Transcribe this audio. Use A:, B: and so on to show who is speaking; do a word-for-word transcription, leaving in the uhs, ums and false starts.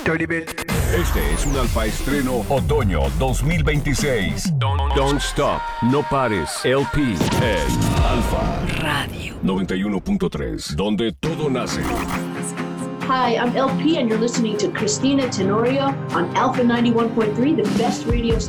A: Dirty Bit.
B: Este es un Alfa Estreno Otoño dos mil veintiséis. Don't, don't Stop, No Pares, L P en Alfa Radio noventa y uno punto tres, donde todo nace.
C: Hi, I'm L P and you're listening to Christina Tenorio on Alpha ninety-one point three, the best radio station.